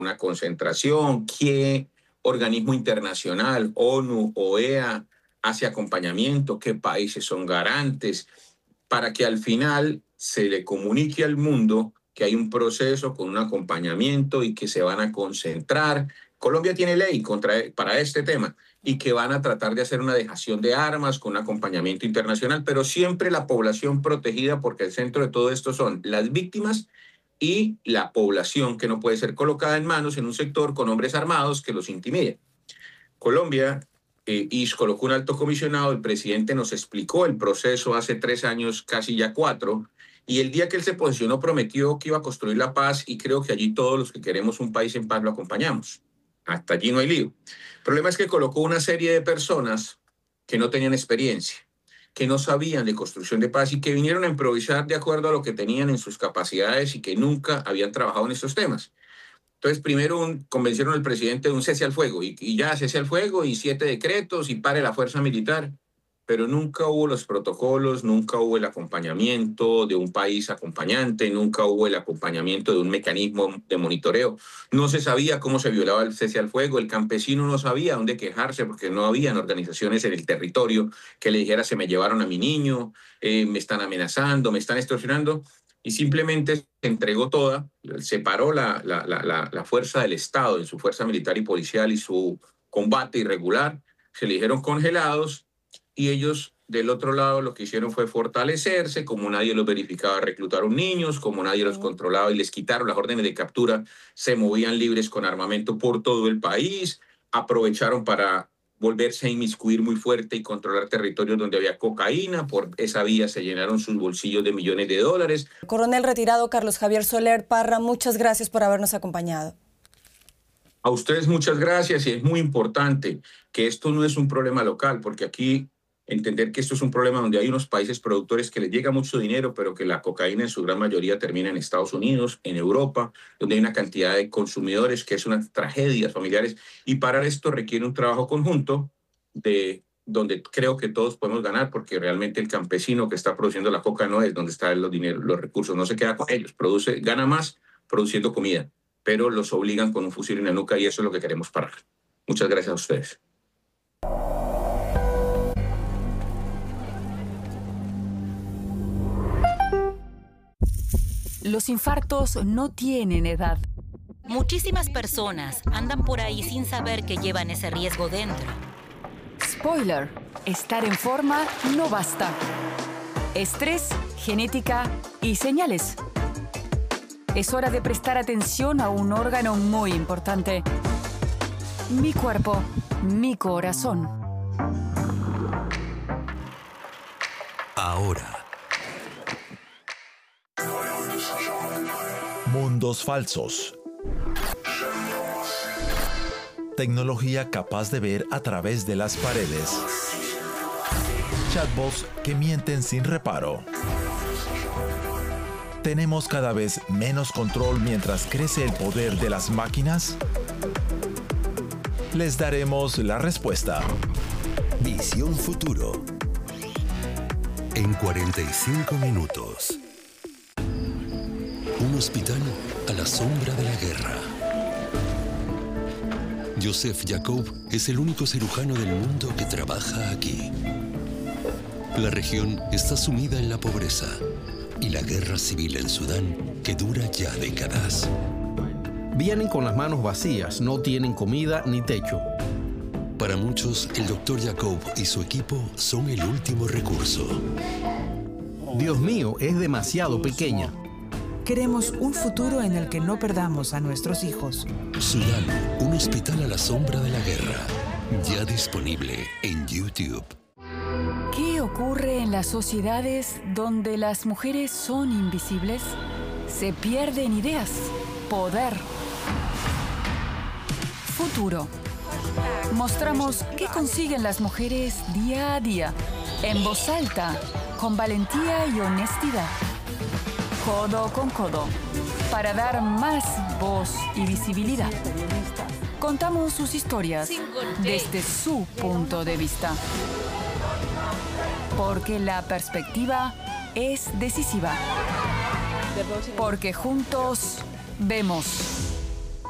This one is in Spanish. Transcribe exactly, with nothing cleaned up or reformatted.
una concentración, qué organismo internacional, ONU, O E A, hace acompañamiento, qué países son garantes, para que al final se le comunique al mundo que hay un proceso con un acompañamiento y que se van a concentrar. Colombia tiene ley contra, para este tema y que van a tratar de hacer una dejación de armas con un acompañamiento internacional, pero siempre la población protegida, porque el centro de todo esto son las víctimas y la población, que no puede ser colocada en manos en un sector con hombres armados que los intimiden. Colombia eh, y colocó un alto comisionado, el presidente nos explicó el proceso hace tres años, casi ya cuatro, y el día que él se posicionó prometió que iba a construir la paz, y creo que allí todos los que queremos un país en paz lo acompañamos. Hasta allí no hay lío. El problema es que colocó una serie de personas que no tenían experiencia, que no sabían de construcción de paz y que vinieron a improvisar de acuerdo a lo que tenían en sus capacidades y que nunca habían trabajado en estos temas. Entonces, primero un, convencieron al presidente de un cese al fuego y, y ya cese al fuego y siete decretos y pare la fuerza militar, pero nunca hubo los protocolos, nunca hubo el acompañamiento de un país acompañante, nunca hubo el acompañamiento de un mecanismo de monitoreo. No se sabía cómo se violaba el cese al fuego, el campesino no sabía dónde quejarse porque no habían organizaciones en el territorio que le dijera se me llevaron a mi niño, eh, me están amenazando, me están extorsionando. Y simplemente se entregó toda, separó la, la, la, la fuerza del Estado en su fuerza militar y policial y su combate irregular, se le dijeron congelados, y ellos del otro lado lo que hicieron fue fortalecerse, como nadie los verificaba, reclutaron niños, como nadie los controlaba y les quitaron las órdenes de captura, se movían libres con armamento por todo el país, aprovecharon para volverse a inmiscuir muy fuerte y controlar territorios donde había cocaína. Por esa vía se llenaron sus bolsillos de millones de dólares. Coronel retirado Carlos Javier Soler Parra, muchas gracias por habernos acompañado. A ustedes muchas gracias, y es muy importante que esto no es un problema local, porque aquí entender que esto es un problema donde hay unos países productores que les llega mucho dinero, pero que la cocaína en su gran mayoría termina en Estados Unidos, en Europa, donde hay una cantidad de consumidores que es una tragedia familiares, y parar esto requiere un trabajo conjunto de donde creo que todos podemos ganar, porque realmente el campesino que está produciendo la coca no es donde están los dineros, los recursos, no se queda con ellos, produce, gana más produciendo comida, pero los obligan con un fusil en la nuca, y eso es lo que queremos parar. Muchas gracias a ustedes. Los infartos no tienen edad. Muchísimas personas andan por ahí sin saber que llevan ese riesgo dentro. Spoiler, estar en forma no basta. Estrés, genética y señales. Es hora de prestar atención a un órgano muy importante. Mi cuerpo, mi corazón. Ahora. Mundos falsos. Tecnología capaz de ver a través de las paredes. Chatbots que mienten sin reparo. ¿Tenemos cada vez menos control mientras crece el poder de las máquinas? Les daremos la respuesta. Visión Futuro. En cuarenta y cinco minutos. Un hospital a la sombra de la guerra. Joseph Jacob es el único cirujano del mundo que trabaja aquí. La región está sumida en la pobreza y la guerra civil en Sudán, que dura ya décadas. Vienen con las manos vacías, no tienen comida ni techo. Para muchos, el doctor Jacob y su equipo son el último recurso. Dios mío, es demasiado pequeña. Queremos un futuro en el que no perdamos a nuestros hijos. Sudán, un hospital a la sombra de la guerra. Ya disponible en YouTube. ¿Qué ocurre en las sociedades donde las mujeres son invisibles? Se pierden ideas, poder. Futuro. Mostramos qué consiguen las mujeres día a día, en voz alta, con valentía y honestidad. Codo con codo, para dar más voz y visibilidad. Contamos sus historias desde su punto de vista. Porque la perspectiva es decisiva. Porque juntos vemos.